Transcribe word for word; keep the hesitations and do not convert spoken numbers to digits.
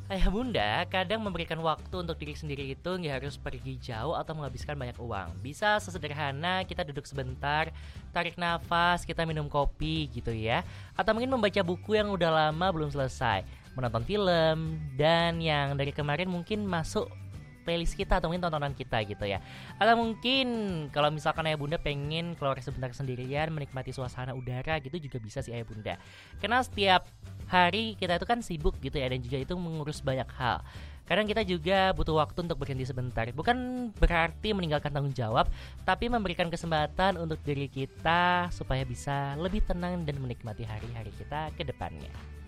Ayah bunda kadang memberikan waktu untuk diri sendiri itu nggak harus pergi jauh atau menghabiskan banyak uang. Bisa sesederhana kita duduk sebentar, tarik nafas, kita minum kopi gitu ya. Atau mungkin membaca buku yang udah lama belum selesai, menonton film, dan yang dari kemarin mungkin masuk playlist kita atau mungkin tontonan kita gitu ya. Atau mungkin kalau misalkan ayah bunda pengen keluar sebentar sendirian menikmati suasana udara gitu juga bisa sih ayah bunda. Karena setiap hari kita itu kan sibuk gitu ya, dan juga itu mengurus banyak hal. Kadang kita juga butuh waktu untuk berhenti sebentar. Bukan berarti meninggalkan tanggung jawab, tapi memberikan kesempatan untuk diri kita supaya bisa lebih tenang dan menikmati hari-hari kita ke depannya.